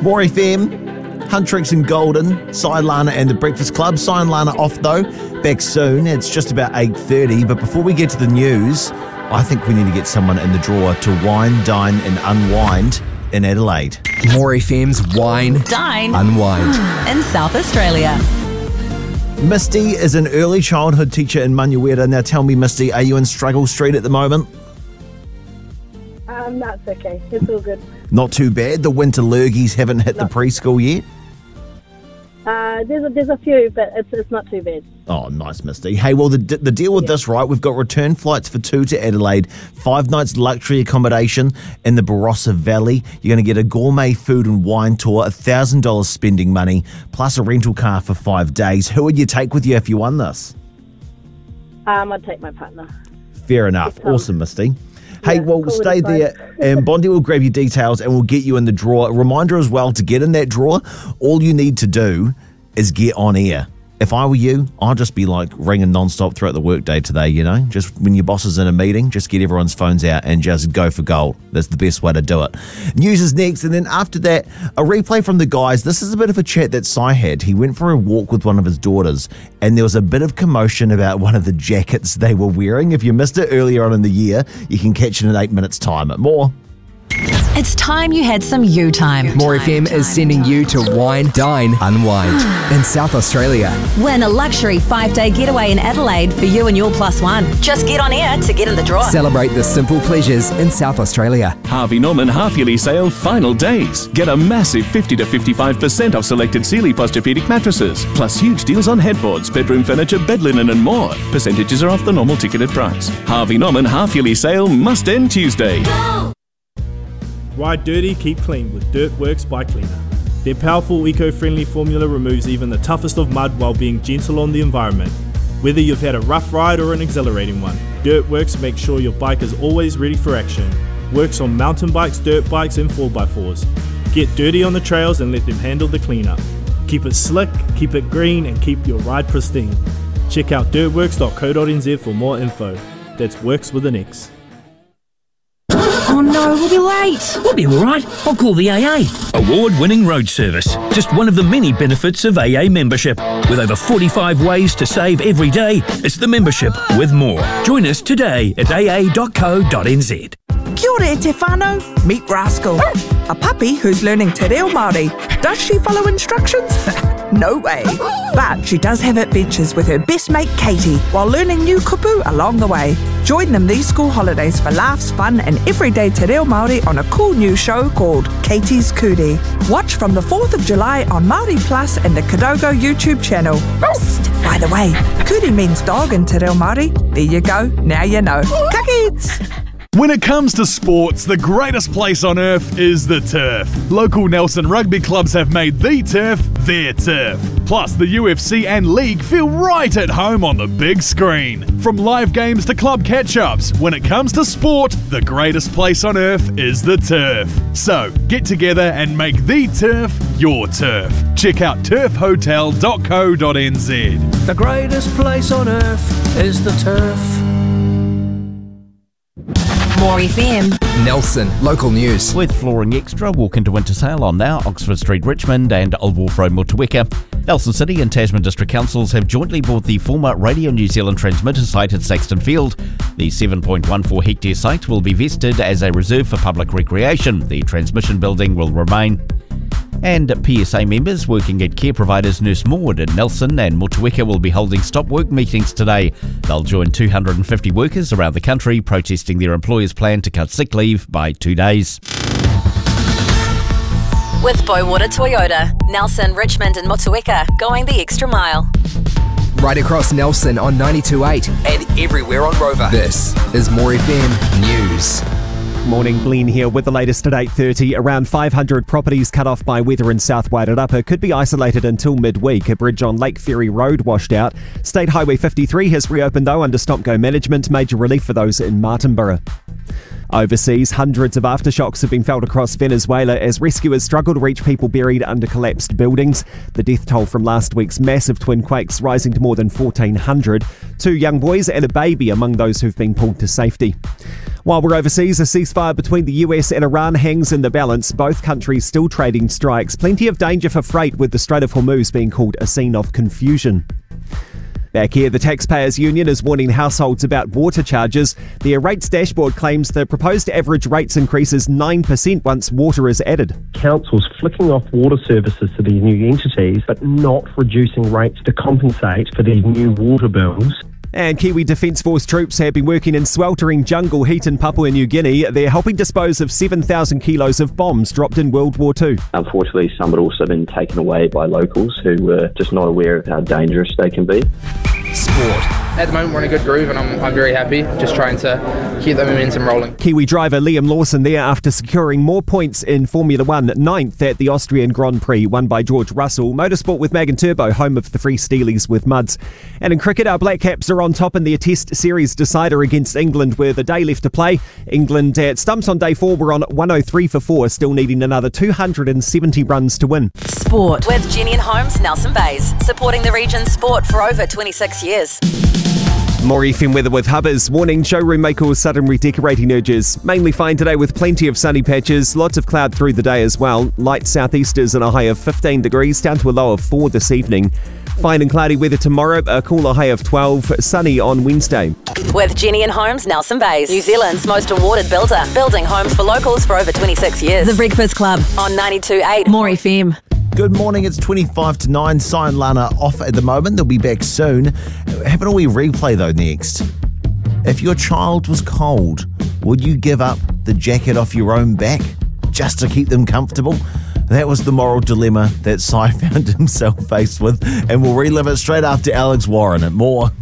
More FM, Huntrix and Golden, Cy Lana and the Breakfast Club. Cy and Lana off though, back soon. It's just about 8:30, but before we get to the news, I think we need to get someone in the drawer to wine, dine and unwind in Adelaide. More FM's Wine, Dine, Unwind in South Australia. Misty is an early childhood teacher in Manuera. Now tell me, Misty, are you in Struggle Street at the moment? That's okay. It's all good. Not too bad. The winter lurgies haven't hit the preschool yet? There's a few, but it's not too bad. Oh, nice, Misty. Hey, well, the deal with this, right, we've got return flights for 2 to Adelaide, 5 nights luxury accommodation in the Barossa Valley. You're going to get a gourmet food and wine tour, $1,000 spending money, plus a rental car for 5 days. Who would you take with you if you won this? I'd take my partner. Fair enough. Awesome, Misty. Hey, well, cool, stay there, and Bondi will grab your details and we'll get you in the draw. A reminder as well, to get in that draw, all you need to do is get on air. If I were you, I'd just be like ringing non-stop throughout the workday today, you know? Just when your boss is in a meeting, just get everyone's phones out and just go for gold. That's the best way to do it. News is next, and then after that, a replay from the guys. This is a bit of a chat that Cy had. He went for a walk with one of his daughters, and there was a bit of commotion about one of the jackets they were wearing. If you missed it earlier on in the year, you can catch it in 8 minutes' time at More. It's time you had some you time. More FM is sending you to Wine, Dine, Unwind in South Australia. Win a luxury 5-day getaway in Adelaide for you and your plus one. Just get on air to get in the draw. Celebrate the simple pleasures in South Australia. Harvey Norman half-yearly sale final days. Get a massive 50 to 55% off selected Sealy Posturepedic mattresses, plus huge deals on headboards, bedroom furniture, bed linen and more. Percentages are off the normal ticketed price. Harvey Norman half-yearly sale must end Tuesday. Ride dirty, keep clean with Dirt Works Bike Cleaner. Their powerful eco-friendly formula removes even the toughest of mud while being gentle on the environment. Whether you've had a rough ride or an exhilarating one, Dirt Works makes sure your bike is always ready for action. Works on mountain bikes, dirt bikes and 4x4s. Get dirty on the trails and let them handle the cleanup. Keep it slick, keep it green and keep your ride pristine. Check out dirtworks.co.nz for more info. That's Works with an X. Oh no, we'll be late. We'll be all right. I'll call the AA. Award-winning road service. Just one of the many benefits of AA membership. With over 45 ways to save every day, it's the membership with more. Join us today at aa.co.nz. Kia ora e te whānau, meet Rascal. A puppy who's learning te reo Māori. Does she follow instructions? No way. But she does have adventures with her best mate Katie while learning new kupu along the way. Join them these school holidays for laughs, fun and everyday te reo Māori on a cool new show called Katie's Kuri. Watch from the 4th of July on Māori Plus and the Kadogo YouTube channel. By the way, Kuri means dog in te reo Māori. There you go, now you know. Ka kids! When it comes to sports, the greatest place on earth is the turf. Local Nelson rugby clubs have made the turf their turf. Plus, the UFC and league feel right at home on the big screen. From live games to club catch-ups, when it comes to sport, the greatest place on earth is the turf. So, get together and make the turf your turf. Check out turfhotel.co.nz. The greatest place on earth is the turf. More FM. Nelson, local news. With Flooring Extra, walk into winter sale on now Oxford Street, Richmond and Old Wharf Road, Motueka. Nelson City and Tasman District Councils have jointly bought the former Radio New Zealand transmitter site at Saxton Field. The 7.14 hectare site will be vested as a reserve for public recreation. The transmission building will remain. And PSA members working at care providers Nurse Maud in Nelson and Motueka will be holding stop work meetings today. They'll join 250 workers around the country protesting their employer's plan to cut sick leave by 2 days. With Boywater Toyota, Nelson, Richmond and Motueka, going the extra mile. Right across Nelson on 92.8 and everywhere on Rover. This is More FM News. Morning, Glenn here with the latest at 8:30. Around 500 properties cut off by weather in South Wairarapa could be isolated until midweek. A bridge on Lake Ferry Road washed out. State Highway 53 has reopened though under stop-go management. Major relief for those in Martinborough. Overseas, hundreds of aftershocks have been felt across Venezuela as rescuers struggle to reach people buried under collapsed buildings. The death toll from last week's massive twin quakes rising to more than 1,400. 2 young boys and a baby among those who've been pulled to safety. While we're overseas, a ceasefire between the US and Iran hangs in the balance, both countries still trading strikes. Plenty of danger for freight, with the Strait of Hormuz being called a scene of confusion. Back here, the Taxpayers Union is warning households about water charges. Their rates dashboard claims the proposed average rates increases 9% once water is added. Councils flicking off water services to these new entities, but not reducing rates to compensate for these new water bills. And Kiwi Defence Force troops have been working in sweltering jungle heat in Papua New Guinea. They're helping dispose of 7,000 kilos of bombs dropped in World War II. Unfortunately, some had also been taken away by locals who were just not aware of how dangerous they can be. Sport. At the moment, we're in a good groove and I'm very happy, just trying to keep the momentum rolling. Kiwi driver Liam Lawson there after securing more points in Formula 1, 9th at the Austrian Grand Prix, won by George Russell. Motorsport with Mag and Turbo, home of the Free Steelies with Muds. And in cricket, our Black Caps are on top in their Test Series decider against England with a day left to play. England at stumps on day 4 were on 103 for 4, still needing another 270 runs to win. Sport with Jenny and Holmes, Nelson Bays, supporting the region's sport for over 26 years. More FM weather with Hubbers. Warning, showroom makers sudden redecorating urges. Mainly fine today with plenty of sunny patches. Lots of cloud through the day as well. Light southeasters and a high of 15 degrees, down to a low of 4 this evening. Fine and cloudy weather tomorrow, a cooler high of 12. Sunny on Wednesday. With Jenny and Holmes, Nelson Bays, New Zealand's most awarded builder. Building homes for locals for over 26 years. The Breakfast Club on 92.8 More FM. Good morning, it's 25 to 9. Sai and Lana off at the moment. They'll be back soon. Having a wee replay though next. If your child was cold, would you give up the jacket off your own back just to keep them comfortable? That was the moral dilemma that Sai found himself faced with, and we'll relive it straight after Alex Warren at More.